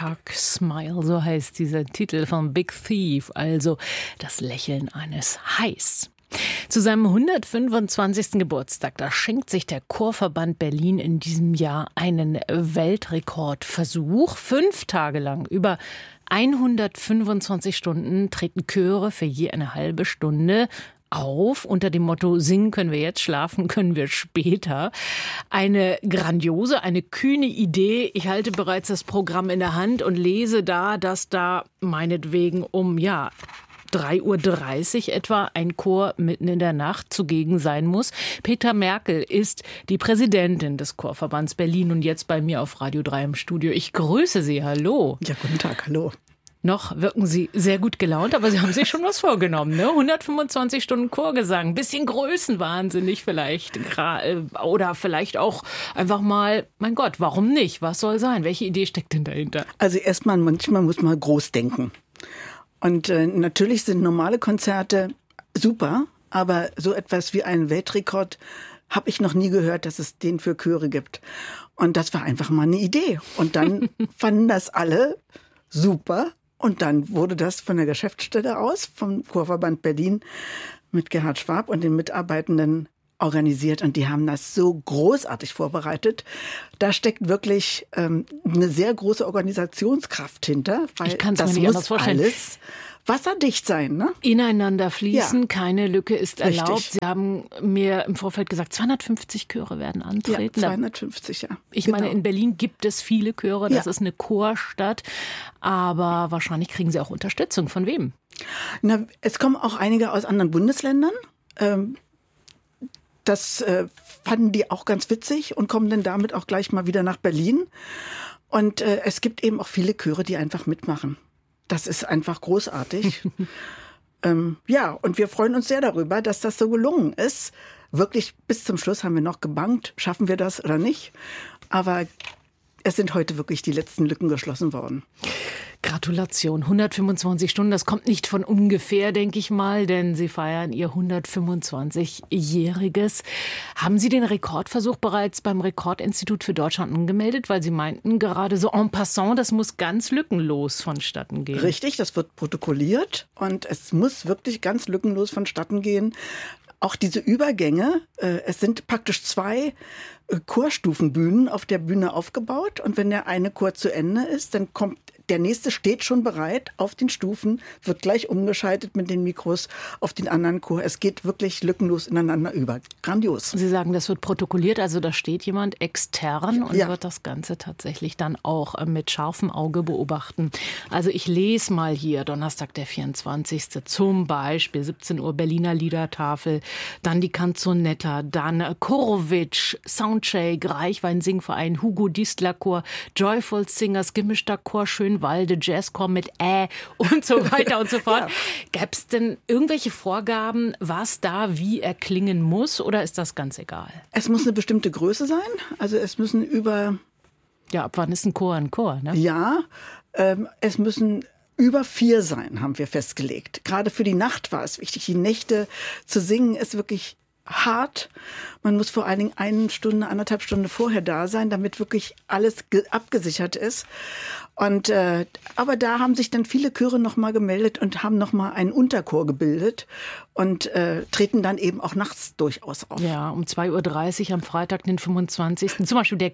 Shark Smile, so heißt dieser Titel von Big Thief, also das Lächeln eines Hais. Zu seinem 125. Geburtstag, da schenkt sich der Chorverband Berlin in diesem Jahr einen Weltrekordversuch. 5 Tage lang, über 125 Stunden, treten Chöre für je eine halbe Stunde auf, unter dem Motto, singen können wir jetzt, schlafen können wir später. Eine grandiose, eine kühne Idee. Ich halte bereits das Programm in der Hand und lese da, dass da meinetwegen um 3:30 Uhr etwa ein Chor mitten in der Nacht zugegen sein muss. Petra Merkel ist die Präsidentin des Chorverbands Berlin und jetzt bei mir auf Radio 3 im Studio. Ich grüße Sie, hallo. Ja, guten Tag, hallo. Noch wirken Sie sehr gut gelaunt, aber Sie haben sich schon was vorgenommen, ne? 125 Stunden Chorgesang, bisschen größenwahnsinnig vielleicht. Oder vielleicht auch einfach mal, mein Gott, warum nicht? Was soll sein? Welche Idee steckt denn dahinter? Also erstmal, manchmal muss man groß denken. Und natürlich sind normale Konzerte super, aber so etwas wie einen Weltrekord habe ich noch nie gehört, dass es den für Chöre gibt. Und das war einfach mal eine Idee. Und dann fanden das alle super. Und dann wurde das von der Geschäftsstelle aus, vom Chorverband Berlin mit Gerhard Schwab und den Mitarbeitenden organisiert. Und die haben das so großartig vorbereitet. Da steckt wirklich eine sehr große Organisationskraft hinter. Weil ich kann es das mir nicht anders muss vorstellen. Alles wasserdicht sein, ne? Ineinander fließen, Ja. Keine Lücke ist erlaubt. Richtig. Sie haben mir im Vorfeld gesagt, 250 Chöre werden antreten. Ja, 250, ja. Ich Genau. meine, in Berlin gibt es viele Chöre, das ist eine Chorstadt, aber wahrscheinlich kriegen Sie auch Unterstützung. Von wem? Na, es kommen auch einige aus anderen Bundesländern. Das fanden die auch ganz witzig und kommen dann damit auch gleich mal wieder nach Berlin. Und es gibt eben auch viele Chöre, die einfach mitmachen. Das ist einfach großartig. Ja, und wir freuen uns sehr darüber, dass das so gelungen ist. Wirklich bis zum Schluss haben wir noch gebangt, schaffen wir das oder nicht. Aber es sind heute wirklich die letzten Lücken geschlossen worden. Gratulation, 125 Stunden, das kommt nicht von ungefähr, denke ich mal, denn Sie feiern Ihr 125-jähriges. Haben Sie den Rekordversuch bereits beim Rekordinstitut für Deutschland angemeldet, weil Sie meinten, gerade so en passant, das muss ganz lückenlos vonstatten gehen? Richtig, das wird protokolliert und es muss wirklich ganz lückenlos vonstatten gehen. Auch diese Übergänge, es sind praktisch 2 Chorstufenbühnen auf der Bühne aufgebaut. Und wenn der eine Chor zu Ende ist, dann kommt der nächste, steht schon bereit auf den Stufen, wird gleich umgeschaltet mit den Mikros auf den anderen Chor. Es geht wirklich lückenlos ineinander über. Grandios. Sie sagen, das wird protokolliert, also da steht jemand extern und wird das Ganze tatsächlich dann auch mit scharfem Auge beobachten. Also ich lese mal hier, Donnerstag der 24. zum Beispiel, 17 Uhr Berliner Liedertafel, dann die Canzonetta, dann Korowitsch, Soundcheck, Reichwein-Singverein, Hugo Distler Chor, Joyful Singers, gemischter Chor, Schönwalde, Jazzchor mit und so weiter und so fort. Ja. Gäbe es denn irgendwelche Vorgaben, was da wie erklingen muss oder ist das ganz egal? Es muss eine bestimmte Größe sein. Also es müssen über... Ja, ab wann ist ein Chor, ne? Ja, es müssen über 4 sein, haben wir festgelegt. Gerade für die Nacht war es wichtig. Die Nächte zu singen ist wirklich hart. Man muss vor allen Dingen 1 Stunde, 1,5 Stunden vorher da sein, damit wirklich alles abgesichert ist. Und aber da haben sich dann viele Chöre noch mal gemeldet und haben noch mal einen Unterchor gebildet und treten dann eben auch nachts durchaus auf. Ja, um 2:30 Uhr am Freitag, den 25. Zum Beispiel der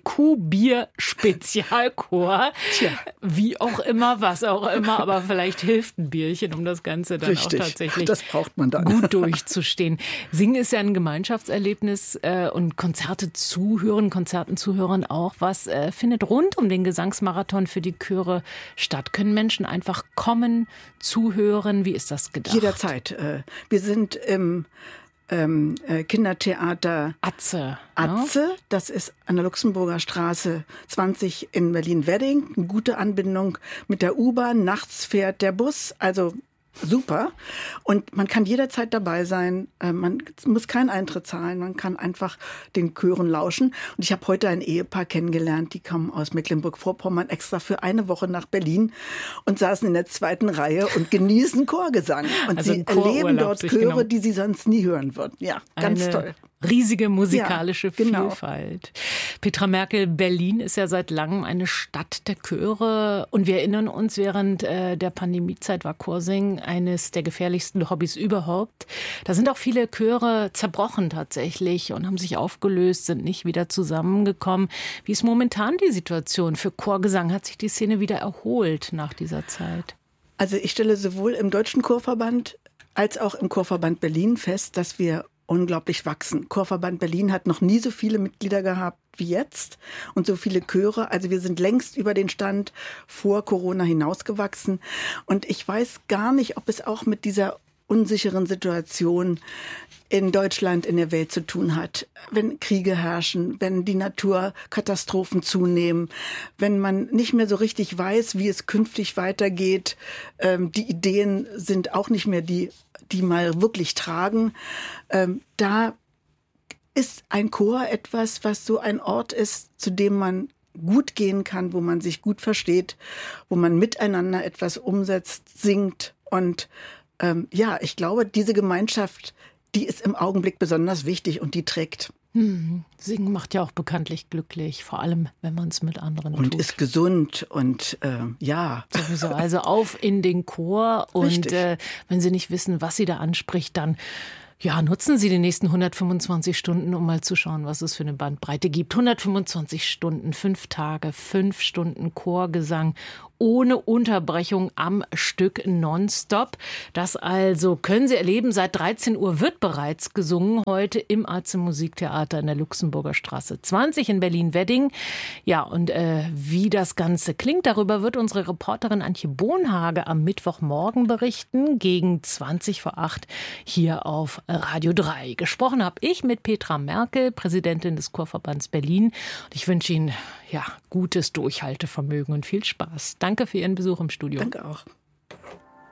Kuhbier-Spezialchor. Tja. Wie auch immer, was auch immer, aber vielleicht hilft ein Bierchen, um das Ganze dann Richtig. auch tatsächlich Das braucht man dann. gut durchzustehen. Singen ist ja ein Gemeinschaftserlebnis und Konzerten zuhören auch. Was findet rund um den Gesangsmarathon für die Chöre statt? Können Menschen einfach kommen, zuhören? Wie ist das gedacht? Jederzeit. Wir sind im Kindertheater Atze. Atze, das ist an der Luxemburger Straße 20 in Berlin-Wedding. Eine gute Anbindung mit der U-Bahn. Nachts fährt der Bus, also super. Und man kann jederzeit dabei sein. Man muss keinen Eintritt zahlen. Man kann einfach den Chören lauschen. Und ich habe heute ein Ehepaar kennengelernt, die kommen aus Mecklenburg-Vorpommern extra für eine Woche nach Berlin und saßen in der 2. Reihe und genießen Chorgesang. Und Also sie erleben dort Chöre, die sie sonst nie hören würden. Ja, ganz toll. riesige musikalische Vielfalt. Petra Merkel, Berlin ist ja seit langem eine Stadt der Chöre. Und wir erinnern uns, während der Pandemiezeit war Chorsingen eines der gefährlichsten Hobbys überhaupt. Da sind auch viele Chöre zerbrochen tatsächlich und haben sich aufgelöst, sind nicht wieder zusammengekommen. Wie ist momentan die Situation für Chorgesang? Hat sich die Szene wieder erholt nach dieser Zeit? Also ich stelle sowohl im Deutschen Chorverband als auch im Chorverband Berlin fest, dass wir unglaublich wachsen. Chorverband Berlin hat noch nie so viele Mitglieder gehabt wie jetzt und so viele Chöre. Also wir sind längst über den Stand vor Corona hinausgewachsen. Und ich weiß gar nicht, ob es auch mit dieser unsicheren Situation in Deutschland, in der Welt zu tun hat. Wenn Kriege herrschen, wenn die Naturkatastrophen zunehmen, wenn man nicht mehr so richtig weiß, wie es künftig weitergeht. Die Ideen sind auch nicht mehr die mal wirklich tragen. Da ist ein Chor etwas, was so ein Ort ist, zu dem man gut gehen kann, wo man sich gut versteht, wo man miteinander etwas umsetzt, singt. Und ich glaube, diese Gemeinschaft, die ist im Augenblick besonders wichtig und die trägt. Singen macht ja auch bekanntlich glücklich, vor allem, wenn man es mit anderen tut. Und ist gesund und Sowieso, also auf in den Chor und wenn Sie nicht wissen, was Sie da anspricht, dann nutzen Sie die nächsten 125 Stunden, um mal zu schauen, was es für eine Bandbreite gibt. 125 Stunden, 5 Tage, 5 Stunden Chorgesang ohne Unterbrechung am Stück nonstop. Das also können Sie erleben. Seit 13 Uhr wird bereits gesungen, heute im AC Musiktheater in der Luxemburger Straße 20 in Berlin-Wedding. Ja, und wie das Ganze klingt, darüber wird unsere Reporterin Antje Bohnhage am Mittwochmorgen berichten, gegen 20:08 hier auf Radio 3. Gesprochen habe ich mit Petra Merkel, Präsidentin des Chorverbands Berlin. Und ich wünsche Ihnen gutes Durchhaltevermögen und viel Spaß. Danke für Ihren Besuch im Studio. Danke auch.